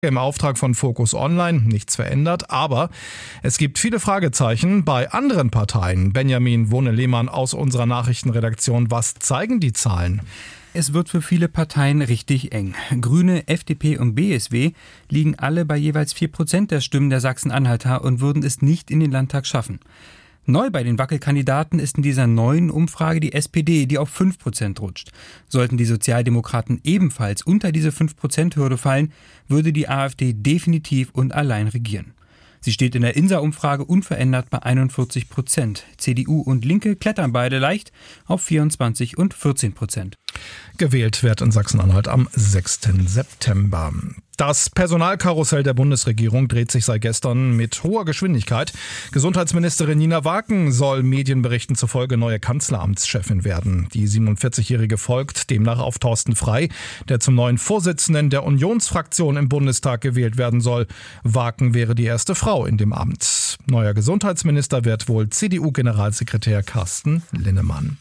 Im Auftrag von Focus Online, nichts verändert, aber es gibt viele Fragezeichen bei anderen Parteien. Benjamin Wohne-Lehmann aus unserer Nachrichtenredaktion, was zeigen die Zahlen? Es wird für viele Parteien richtig eng. Grüne, FDP und BSW liegen alle bei jeweils 4% der Stimmen der Sachsen-Anhalter und würden es nicht in den Landtag schaffen. Neu bei den Wackelkandidaten ist in dieser neuen Umfrage die SPD, die auf 5% rutscht. Sollten die Sozialdemokraten ebenfalls unter diese 5%-Hürde fallen, würde die AfD definitiv und allein regieren. Sie steht in der INSA-Umfrage unverändert bei 41%. CDU und Linke klettern beide leicht auf 24% und 14%. Gewählt wird in Sachsen-Anhalt am 6. September. Das Personalkarussell der Bundesregierung dreht sich seit gestern mit hoher Geschwindigkeit. Gesundheitsministerin Nina Waken soll Medienberichten zufolge neue Kanzleramtschefin werden. Die 47-Jährige folgt demnach auf Thorsten Frey, der zum neuen Vorsitzenden der Unionsfraktion im Bundestag gewählt werden soll. Waken wäre die erste Frau in dem Amt. Neuer Gesundheitsminister wird wohl CDU-Generalsekretär Carsten Linnemann.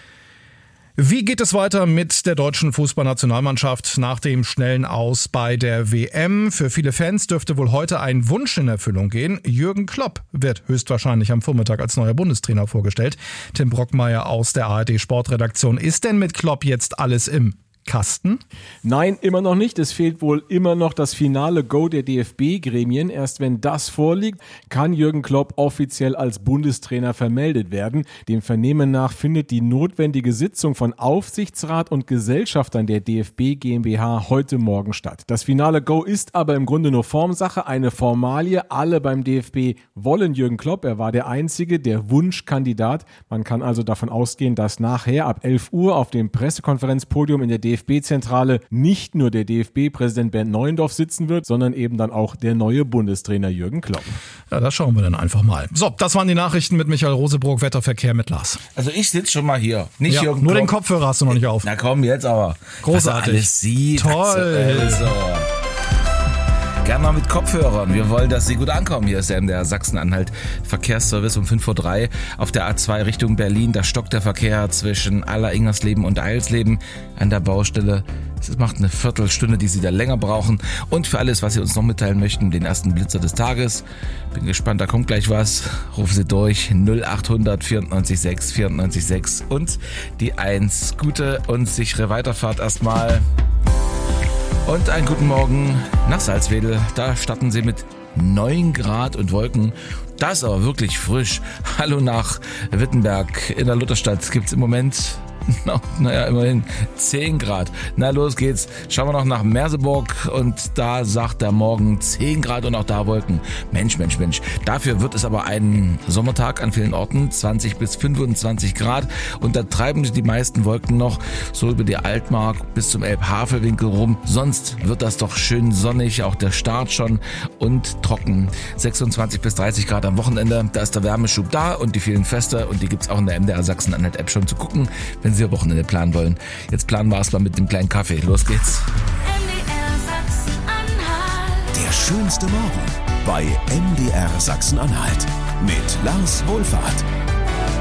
Wie geht es weiter mit der deutschen Fußballnationalmannschaft nach dem schnellen Aus bei der WM? Für viele Fans dürfte wohl heute ein Wunsch in Erfüllung gehen. Jürgen Klopp wird höchstwahrscheinlich am Vormittag als neuer Bundestrainer vorgestellt. Tim Brockmeier aus der ARD-Sportredaktion. Ist denn mit Klopp jetzt alles im Kasten? Nein, immer noch nicht. Es fehlt wohl immer noch das finale Go der DFB-Gremien. Erst wenn das vorliegt, kann Jürgen Klopp offiziell als Bundestrainer vermeldet werden. Dem Vernehmen nach findet die notwendige Sitzung von Aufsichtsrat und Gesellschaftern der DFB GmbH heute Morgen statt. Das finale Go ist aber im Grunde nur Formsache, eine Formalie. Alle beim DFB wollen Jürgen Klopp. Er war der Einzige, der Wunschkandidat. Man kann also davon ausgehen, dass nachher ab 11 Uhr auf dem Pressekonferenzpodium in der DFB-Zentrale nicht nur der DFB-Präsident Bernd Neuendorf sitzen wird, sondern eben dann auch der neue Bundestrainer Jürgen Klopp. Ja, das schauen wir dann einfach mal. So, das waren die Nachrichten mit Michael Rosebrook, Wetterverkehr mit Lars. Also ich sitze schon mal hier. Nicht ja, Jürgen nur Klopp. Den Kopfhörer hast du noch nicht auf. Na komm, jetzt aber. Großartig. Was er alles sieht. Toll. Also. Gerne mal mit Kopfhörern. Wir wollen, dass Sie gut ankommen. Hier ist der Sachsen-Anhalt Verkehrsservice um 5:03 Uhr auf der A2 Richtung Berlin. Da stockt der Verkehr zwischen Aller-Ingersleben und Eilsleben an der Baustelle. Es macht eine Viertelstunde, die Sie da länger brauchen. Und für alles, was Sie uns noch mitteilen möchten, den ersten Blitzer des Tages. Bin gespannt, da kommt gleich was. Rufen Sie durch 0800 94 6 94 6 und die 1. Gute und sichere Weiterfahrt erstmal. Und einen guten Morgen nach Salzwedel. Da starten Sie mit 9 Grad und Wolken. Das ist aber wirklich frisch. Hallo nach Wittenberg. In der Lutherstadt gibt's im Moment, immerhin 10 Grad. Na, los geht's. Schauen wir noch nach Merseburg und da sagt der Morgen 10 Grad und auch da Wolken. Mensch. Dafür wird es aber ein Sommertag an vielen Orten, 20 bis 25 Grad und da treiben sich die meisten Wolken noch so über die Altmark bis zum Elbhavelwinkel rum. Sonst wird das doch schön sonnig, auch der Start schon und trocken. 26 bis 30 Grad am Wochenende, da ist der Wärmeschub da und die vielen Feste und die gibt's auch in der MDR Sachsen-Anhalt App schon zu gucken, wenn Sie am Wochenende planen wollen. Jetzt planen wir es mal mit dem kleinen Kaffee. Los geht's. MDR Sachsen-Anhalt. Der schönste Morgen bei MDR Sachsen-Anhalt mit Lars Wohlfahrt.